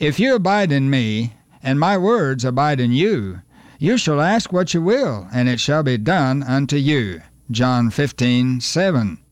If you abide in me, and my words abide in you, you shall ask what you will, and it shall be done unto you. John 15:7.